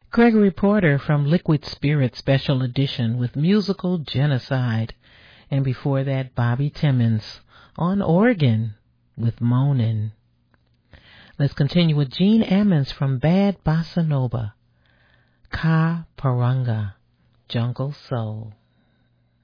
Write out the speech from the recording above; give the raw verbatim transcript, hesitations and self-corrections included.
Gregory Porter from Liquid Spirit Special Edition with Musical Genocide. And before that, Bobby Timmons on organ with Moanin'. Let's continue with Gene Ammons from Bad Bossa Nova. Ka Paranga, Jungle Soul.